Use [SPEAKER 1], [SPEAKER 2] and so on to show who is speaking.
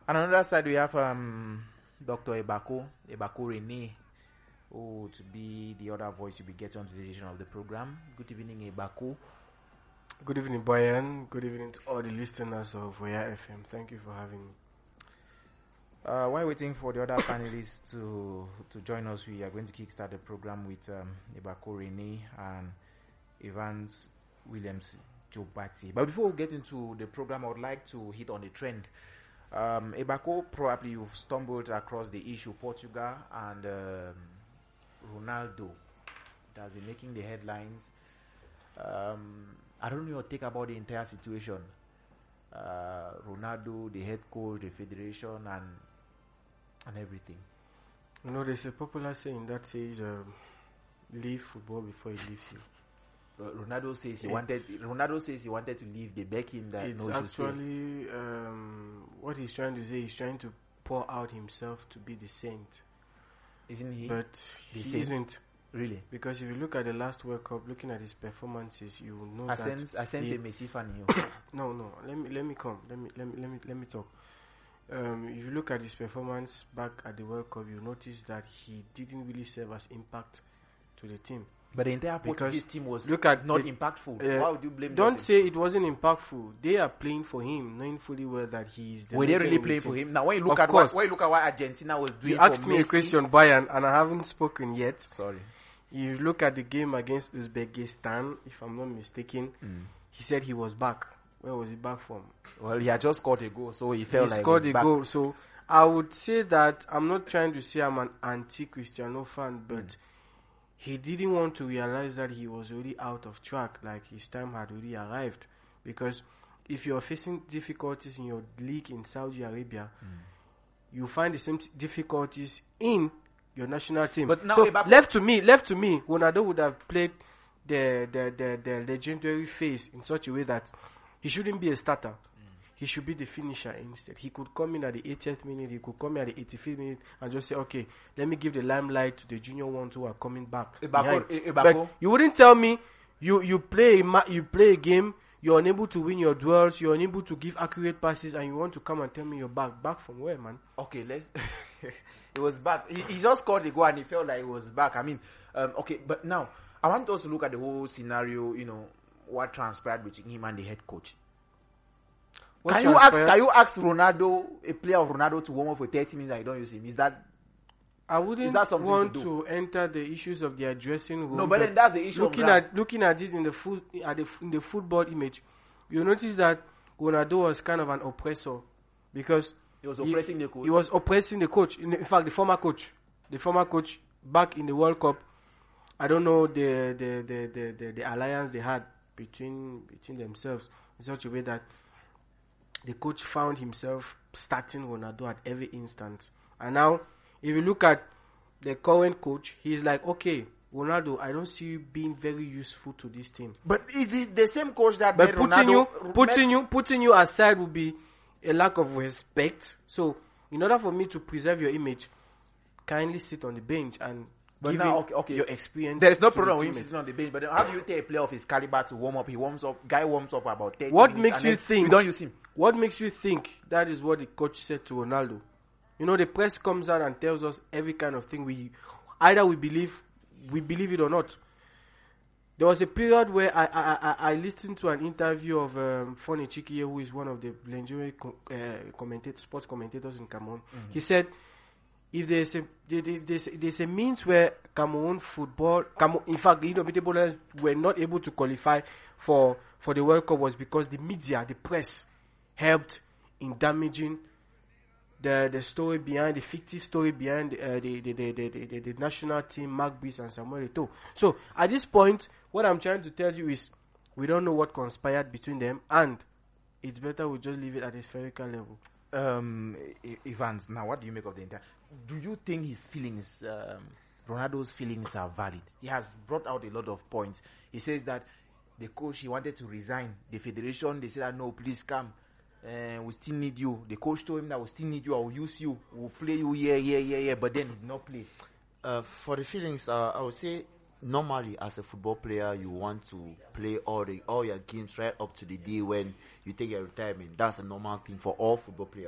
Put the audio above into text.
[SPEAKER 1] On another side, we have Dr. Ebako Rene, who to be the other voice you'll be getting on the decision of the program. Good evening, Ebako.
[SPEAKER 2] Good evening, Brian. Good evening to all the listeners of Voya FM. Thank you for having me.
[SPEAKER 1] While waiting for the other panelists to join us, we are going to kickstart the program with Ebako Rene and Evans Williams Jobati. But before we get into the program, I would like to hit on the trend. Ebako, probably you've stumbled across the issue Portugal and Ronaldo. It has been making the headlines. I don't know your take about the entire situation. Ronaldo, the head coach, the federation, and everything.
[SPEAKER 2] You know, there's a popular saying that says, "Leave football before it leaves you."
[SPEAKER 1] Ronaldo says he wanted to leave. They beg him that
[SPEAKER 2] it's
[SPEAKER 1] no,
[SPEAKER 2] actually what he's trying to say. He's trying to pour out himself to be the saint,
[SPEAKER 1] isn't he?
[SPEAKER 2] But he isn't.
[SPEAKER 1] Really?
[SPEAKER 2] Because if you look at the last World Cup, looking at his performances, you will know
[SPEAKER 1] I sense a Messi fan here.
[SPEAKER 2] No. Let me talk. If you look at his performance back at the World Cup, you notice that he didn't really serve as impact to the team.
[SPEAKER 1] But the entire Portuguese team was not impactful. Why would you blame?
[SPEAKER 2] Don't say it wasn't impactful. They are playing for him, knowing fully well that he is.
[SPEAKER 1] Were they really playing for him? Now, when you look at what Argentina was doing,
[SPEAKER 2] you asked me a question, Bayern, and I haven't spoken yet.
[SPEAKER 1] Sorry.
[SPEAKER 2] You look at the game against Uzbekistan, if I'm not mistaken. He said he was back. Where was he back from?
[SPEAKER 1] Well, he had just scored a goal, so he felt like
[SPEAKER 2] scored
[SPEAKER 1] he was
[SPEAKER 2] a
[SPEAKER 1] back.
[SPEAKER 2] goal. So I would say that I'm not trying to say I'm an anti-Cristiano fan, but he didn't want to realize that he was already out of track, like his time had already arrived. Because if you're facing difficulties in your league in Saudi Arabia, you find the same difficulties in your national team.
[SPEAKER 1] But now
[SPEAKER 2] so left to me, Ronaldo would have played the legendary phase in such a way that he shouldn't be a starter. He should be the finisher instead. He could come in at the 80th minute, he could come in at the 85th minute and just say, okay, let me give the limelight to the junior ones who are coming back. But you wouldn't tell me you play a game, you're unable to win your duels, you're unable to give accurate passes, and you want to come and tell me you're back. Back from where, man?
[SPEAKER 1] Okay, let's... It was back. He just scored the goal and he felt like it was back. I mean, okay, but now, I want us to look at the whole scenario, what transpired between him and the head coach. Can you ask Ronaldo, a player of Ronaldo, to warm up for 30 minutes and you don't use him?
[SPEAKER 2] I wouldn't want to enter the issues of their dressing room.
[SPEAKER 1] No, but then that's the issue.
[SPEAKER 2] Looking at this in the football image, you notice that Ronaldo was kind of an oppressor because
[SPEAKER 1] he was oppressing the coach.
[SPEAKER 2] He was oppressing the coach. In fact, the former coach back in the World Cup. I don't know the alliance they had between themselves in such a way that the coach found himself starting Ronaldo at every instant. And now, if you look at the current coach, he's like, okay, Ronaldo, I don't see you being very useful to this team.
[SPEAKER 1] But is this the same coach that made Ronaldo...
[SPEAKER 2] Putting you aside would be a lack of respect. So, in order for me to preserve your image, kindly sit on the bench and give your experience.
[SPEAKER 1] There's no problem with him sitting on the bench, but how do you take a player of his caliber to warm up? Guy warms up about 30
[SPEAKER 2] What
[SPEAKER 1] minutes.
[SPEAKER 2] Makes you think?
[SPEAKER 1] You don't use him.
[SPEAKER 2] What makes you think that is what the coach said to Ronaldo? The press comes out and tells us every kind of thing. We believe it or not. There was a period where I listened to an interview of Fonny Chikie, who is one of the Nigerian sports commentators in Cameroon. He said, if there's a means where Cameroon, in fact, the Indomitable were not able to qualify for the World Cup was because the media, the press, helped in damaging the story behind, the fictive story behind the national team, Mark Brice and Samuel Eto'o. So at this point, what I'm trying to tell you is we don't know what conspired between them, and it's better we just leave it at a spherical level.
[SPEAKER 1] Evans, now what do you make of the entire? Do you think his feelings, Ronaldo's feelings, are valid? He has brought out a lot of points. He says that the coach, he wanted to resign. The federation, they said, no, please come. We still need you. The coach told him that we still need you. I will use you. We'll play you, yeah. But then he did not play.
[SPEAKER 3] For the feelings, I would say normally as a football player, you want to play all your games right up to the day when you take your retirement. That's a normal thing for all football players.